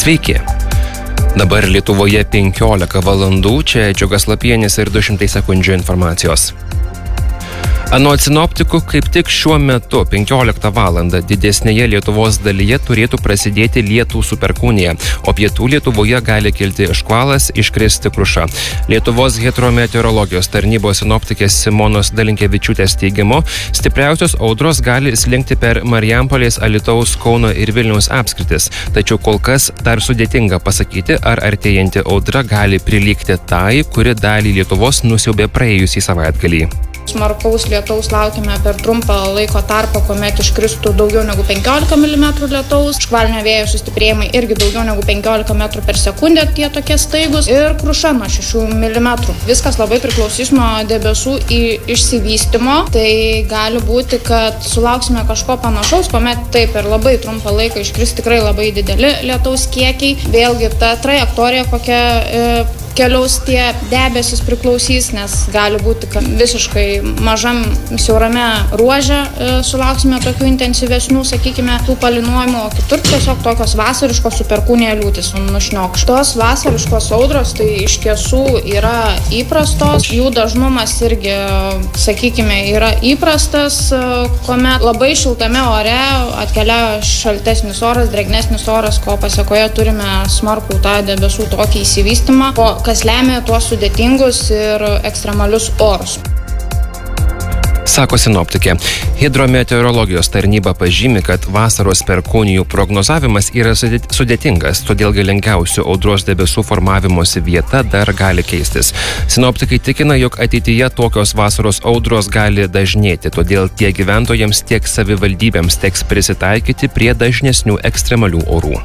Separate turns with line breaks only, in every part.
Sveiki. Dabar Lietuvoje 15 valandų, čia Džiugas Lapienis ir 200 sekundžių informacijos. Anot sinoptikų, kaip tik šiuo metu 15 valandą didesnėje Lietuvos dalyje turėtų prasidėti lietų su perkūnija, o pietų Lietuvoje gali kilti škvalas, iškristi kruša. Lietuvos hidrometeorologijos tarnybos sinoptikės Simonos Dalinkevičiūtės teigimu, stipriausios audros gali slinkti per Marijampolės, Alytaus, Kauno ir Vilniaus apskritis. Tačiau kol kas dar sudėtinga pasakyti, ar artėjanti audra gali prilygti tai, kuri dalį Lietuvos nusiaubė praėjusį savaitgalį.
Smarkaus lietaus laukime per trumpą laiko tarpą, kuomet iškristų daugiau negu 15 mm lietaus. Škvalinio vėjo sustiprėjimai irgi daugiau negu 15 m per sekundę, tie tokie staigus. Ir kruša nuo 6 mm. Viskas labai priklausys nuo debesų išsivystymo. Tai gali būti, kad sulauksime kažko panašaus, kuomet taip per labai trumpą laiką iškris tikrai labai dideli lietaus kiekiai. Vėlgi ta trajektorija, kokia keliaus tie debesis priklausys, nes gali būti, kad visiškai mažam siaurame ruože sulauksime tokių intensyvesnių, sakykime, tų palynojimų, o kitur tiesiog tokios vasariškos su perkūnija liūtys nušniokš. Tos vasariškos audros tai iš tiesų yra įprastos, jų dažnumas irgi, sakykime, yra įprastas, kuomet labai šiltame ore atkeliauja šaltesnis oras, drėgnesnis oras, ko pasekoje turime smarkų tą debesų tokį įsivystymą, kas lemia tuos sudėtingus ir ekstremalius orus.
Sako sinoptikė. Hidrometeorologijos tarnyba pažymi, kad vasaros perkūnijų prognozavimas yra sudėtingas, todėl galingiausių audros debesų formavimosi vieta dar gali keistis. Sinoptikai tikina, jog ateityje tokios vasaros audros gali dažnėti, todėl tiek gyventojams, tiek savivaldybėms teks prisitaikyti prie dažnesnių ekstremalių orų.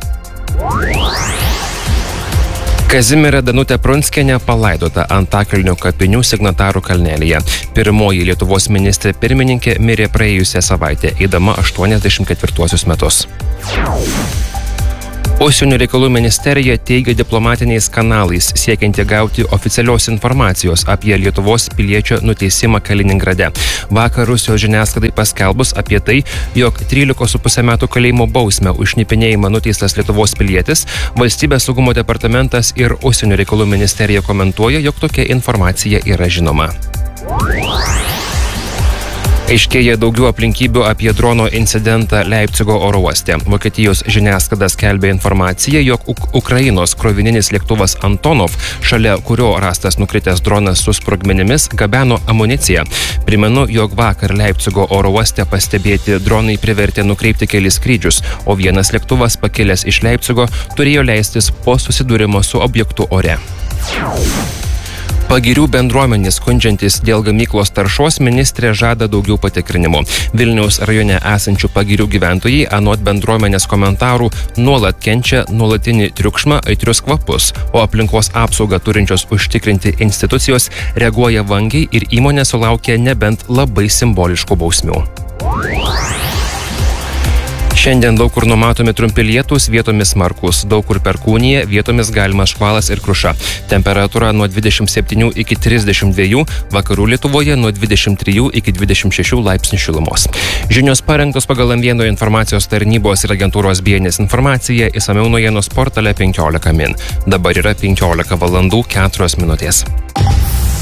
Kazimiera Danutė Prunskienė palaidota Antakalnio kapinių Signatarų kalnelyje. Pirmoji Lietuvos ministrė pirmininkė mirė praėjusią savaitę, eidama 84 metus. Užsienio reikalų ministerija teigia diplomatiniais kanalais siekianti gauti oficialios informacijos apie Lietuvos piliečio nuteisimą Kaliningrade. Vakar Rusijos žiniasklaidai paskelbus apie tai, jog 13,5 metų kalėjimo bausmę už šnipinėjimą nuteistas Lietuvos pilietis, Valstybės saugumo departamentas ir Užsienio reikalų ministerija komentuoja, jog tokia informacija yra žinoma. Aiškėja daugiau aplinkybių apie drono incidentą Leipcigo oro uoste. Vokietijos žiniasklaida skelbė informaciją, jog Ukrainos krovininis lėktuvas Antonov, šalia kurio rastas nukritęs dronas su sprogmenimis, gabeno amuniciją. Primenu, jog vakar Leipcigo oro uoste pastebėti dronai privertė nukreipti kelis skrydžius, o vienas lėktuvas pakilęs iš Leipcigo turėjo leistis po susidūrimo su objektu ore. Pagirių bendruomenės skundžiantis dėl gamyklos taršos ministrė žada daugiau patikrinimų. Vilniaus rajone esančių pagirių gyventojai anot bendruomenės komentarų nuolat kenčia nuolatinį triukšmą, aitrius kvapus, o aplinkos apsaugą turinčios užtikrinti institucijos reaguoja vangiai ir įmonė sulaukia nebent labai simboliškų bausmių. Šiandien daug kur numatomi trumpi lietūs, vietomis smarkūs, daug kur perkūnija, vietomis galimas škvalas ir kruša. Temperatūra nuo 27 iki 32, vakarų Lietuvoje nuo 23 iki 26 laipsnių šilumos. Žinios parengtos pagal M1 informacijos tarnybos ir agentūros BNS informaciją, išsamiau naujienos portale 15 min. Dabar yra 15 valandų 4 minutės.